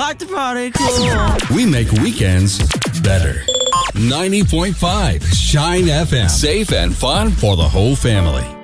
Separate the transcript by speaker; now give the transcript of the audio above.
Speaker 1: like to party cool.
Speaker 2: We make weekends better. 90.5 Shine FM. Safe and fun for the whole family.